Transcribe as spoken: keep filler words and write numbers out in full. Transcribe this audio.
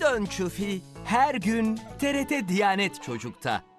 Dön Çufi her gün T R T Diyanet Çocuk'ta.